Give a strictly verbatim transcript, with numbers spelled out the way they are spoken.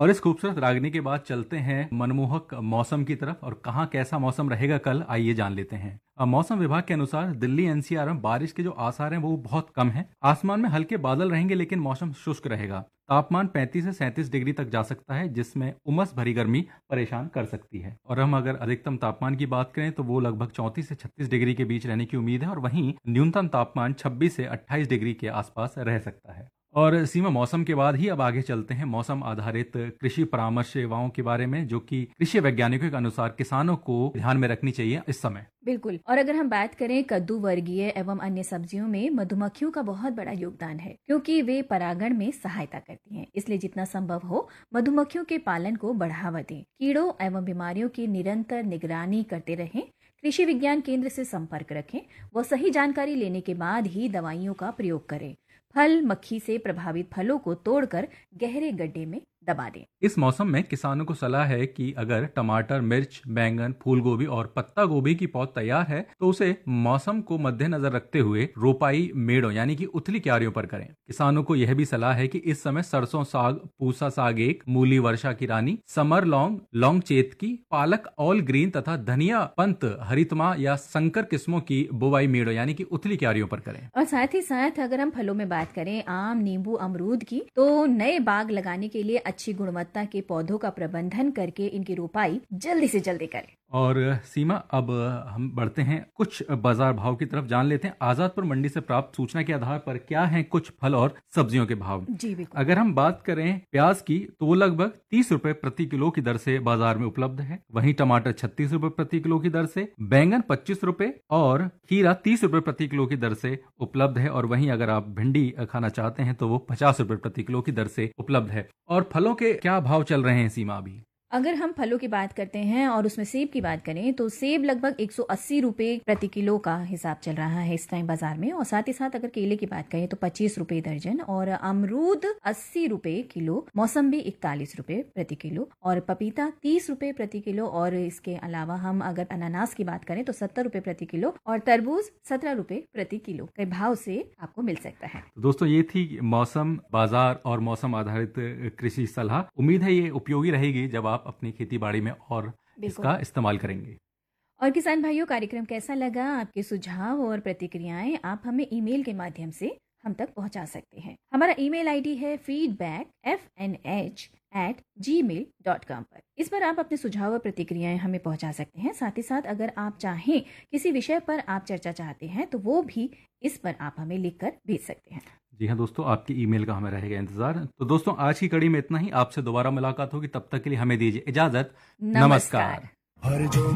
और इस खूबसूरत रागनी के बाद चलते हैं मनमोहक मौसम की तरफ, और कहाँ कैसा मौसम रहेगा कल आइए जान लेते हैं। अब मौसम विभाग के अनुसार दिल्ली एनसीआर में बारिश के जो आसार हैं वो बहुत कम हैं। आसमान में हल्के बादल रहेंगे लेकिन मौसम शुष्क रहेगा। तापमान पैंतीस से सैंतीस डिग्री तक जा सकता है, जिसमें उमस भरी गर्मी परेशान कर सकती है। और हम अगर अधिकतम तापमान की बात करें तो वो लगभग चौंतीस से छत्तीस डिग्री के बीच रहने की उम्मीद है, और वहीं न्यूनतम तापमान छब्बीस से अट्ठाईस डिग्री के आसपास रह सकता है। और सीमा, मौसम के बाद ही अब आगे चलते हैं मौसम आधारित कृषि परामर्श सेवाओं के बारे में, जो कि कृषि वैज्ञानिकों के अनुसार किसानों को ध्यान में रखनी चाहिए इस समय। बिल्कुल। और अगर हम बात करें कद्दू वर्गीय एवं अन्य सब्जियों में मधुमक्खियों का बहुत बड़ा योगदान है, क्योंकि वे परागण में सहायता करती हैं। इसलिए जितना संभव हो मधुमक्खियों के पालन को बढ़ावा दें। कीड़ों एवं बीमारियों की निरंतर निगरानी करते रहें। कृषि विज्ञान केंद्र से संपर्क रखें। वो सही जानकारी लेने के बाद ही दवाइयों का प्रयोग करें। फल मक्खी से प्रभावित फलों को तोड़कर गहरे गड्ढे में दबा दें। इस मौसम में किसानों को सलाह है कि अगर टमाटर, मिर्च, बैंगन, फूल गोभी और पत्ता गोभी की पौध तैयार है तो उसे मौसम को मद्देनजर रखते हुए रोपाई मेड़ों यानी कि उथली क्यारियों पर करें। किसानों को यह भी सलाह है कि इस समय सरसों साग, पूसा साग एक, मूली वर्षा की रानी, समर लौंग, लौंग चेतकी, पालक ऑल ग्रीन तथा धनिया पंत, हरितमा या संकर किस्मों की बुवाई मेड़ों यानी कि उथली क्यारियों पर करें। और साथ ही साथ अगर हम फलों में बात करें आम, नींबू, अमरूद की, तो नए बाग लगाने के लिए अच्छी गुणवत्ता के पौधों का प्रबंधन करके इनकी रोपाई जल्दी से जल्दी करें। और सीमा, अब हम बढ़ते हैं कुछ बाजार भाव की तरफ, जान लेते हैं आजादपुर मंडी से प्राप्त सूचना के आधार पर क्या हैं कुछ फल और सब्जियों के भाव। जी बिल्कुल। अगर हम बात करें प्याज की तो वो लगभग तीस रुपए प्रति किलो की दर से बाजार में उपलब्ध है। वहीं टमाटर छत्तीस रुपए प्रति किलो की दर से, बैंगन पच्चीस रुपए और खीरा तीस रुपए प्रति किलो की दर से उपलब्ध है। और वहीं अगर आप भिंडी खाना चाहते हैं तो वो पचास रुपए प्रति किलो की दर से उपलब्ध है। और फलों के क्या भाव चल रहे हैं सीमा अभी? अगर हम फलों की बात करते हैं और उसमें सेब की बात करें तो सेब लगभग एक सौ अस्सी रुपए प्रति किलो का हिसाब चल रहा है इस टाइम बाजार में। और साथ ही साथ अगर केले की बात करें तो पच्चीस रुपए दर्जन, और अमरूद अस्सी रुपए किलो, मौसम्बी इकतालीस रुपए प्रति किलो, और पपीता तीस रुपए प्रति किलो। और इसके अलावा हम अगर अनानास की बात करें तो सत्तर रुपए प्रति किलो, और तरबूज सत्रह रुपए प्रति किलो के भाव से आपको मिल सकता है। तो दोस्तों, ये थी मौसम, बाजार और मौसम आधारित कृषि सलाह। उम्मीद है ये उपयोगी रहेगी जब आप अपनी खेती बाड़ी में और इसका इस्तेमाल करेंगे। और किसान भाइयों, कार्यक्रम कैसा लगा? आपके सुझाव और प्रतिक्रियाएं आप हमें ईमेल के माध्यम से हम तक पहुंचा सकते हैं। हमारा ईमेल आईडी है feedback F N H eight जी मेल डॉट कॉम पर। इस पर आप अपने सुझाव और प्रतिक्रियाएं हमें पहुंचा सकते हैं। साथ ही साथ अगर आप चाहें किसी विषय पर आप चर्चा चाहते हैं तो वो भी इस पर आप हमें लिखकर भेज सकते हैं। जी हाँ दोस्तों, आपकी ईमेल का हमें रहेगा इंतजार। तो दोस्तों, आज की कड़ी में इतना ही। आपसे दोबारा मुलाकात होगी, तब तक के लिए हमें दीजिए इजाजत। नमस्कार, नमस्कार।